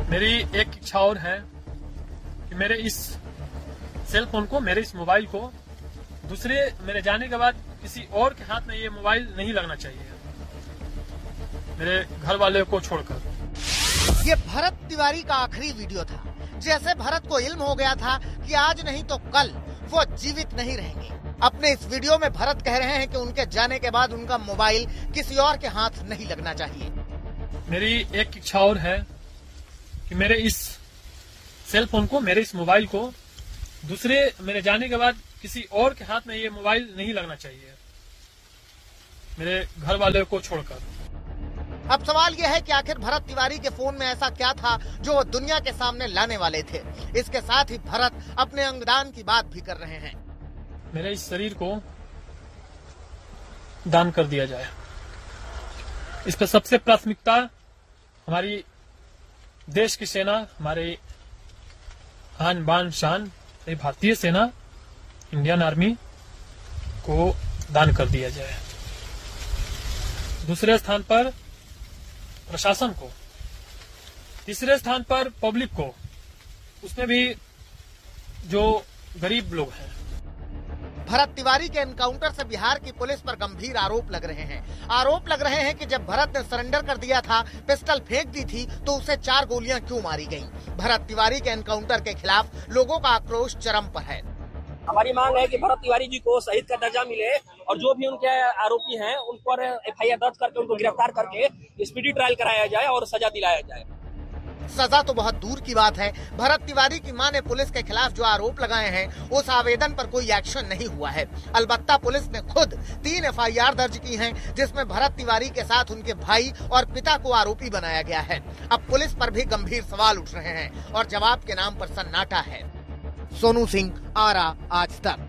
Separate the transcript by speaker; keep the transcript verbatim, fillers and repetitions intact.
Speaker 1: मेरी एक इच्छा और है कि मेरे इस सेल फोन को, मेरे इस मोबाइल को दूसरे मेरे जाने के बाद किसी और के हाथ में ये मोबाइल नहीं लगना चाहिए, मेरे घर वाले को छोड़कर।
Speaker 2: ये भरत तिवारी का आखिरी वीडियो था। जैसे भरत को इल्म हो गया था कि आज नहीं तो कल वो जीवित नहीं रहेंगे। अपने इस वीडियो में भरत कह रहे हैं कि उनके जाने के बाद उनका मोबाइल किसी और के हाथ नहीं लगना चाहिए।
Speaker 1: मेरी एक इच्छा और है कि मेरे इस सेल फोन को, मेरे इस मोबाइल को दूसरे मेरे जाने के बाद किसी और के हाथ में ये मोबाइल नहीं लगना चाहिए, मेरे घर वाले को छोड़कर।
Speaker 2: अब सवाल यह है कि आखिर भरत तिवारी के फोन में ऐसा क्या था जो वो दुनिया के सामने लाने वाले थे। इसके साथ ही भरत अपने अंगदान की बात भी कर रहे हैं।
Speaker 1: मेरे इस शरीर को दान कर दिया जाए। इस पर सबसे प्राथमिकता हमारी देश की सेना, हमारे आन बान शान भारतीय सेना, इंडियन आर्मी को दान कर दिया जाए। दूसरे स्थान पर प्रशासन को, तीसरे स्थान पर पब्लिक को, उसमें भी जो गरीब लोग हैं।
Speaker 2: भरत तिवारी के एनकाउंटर से बिहार की पुलिस पर गंभीर आरोप लग रहे हैं। आरोप लग रहे हैं कि जब भरत ने सरेंडर कर दिया था, पिस्टल फेंक दी थी, तो उसे चार गोलियां क्यों मारी गईं? भरत तिवारी के एनकाउंटर के खिलाफ लोगों का आक्रोश चरम पर है।
Speaker 3: हमारी मांग है कि भरत तिवारी जी को शहीद का दर्जा मिले और जो भी उनके आरोपी हैं उन पर एफ आई आर दर्ज करके उनको गिरफ्तार करके स्पीडी ट्रायल कराया जाए और सजा दिलाया जाए।
Speaker 2: सजा तो बहुत दूर की बात है। भरत तिवारी की मां ने पुलिस के खिलाफ जो आरोप लगाए हैं, उस आवेदन पर कोई एक्शन नहीं हुआ है। अलबत्ता पुलिस ने खुद तीन एफ आई आर दर्ज की हैं, जिसमें भरत तिवारी के साथ उनके भाई और पिता को आरोपी बनाया गया है। अब पुलिस पर भी गंभीर सवाल उठ रहे हैं और जवाब के नाम पर सन्नाटा है। सोनू सिंह, आरा, आज तक।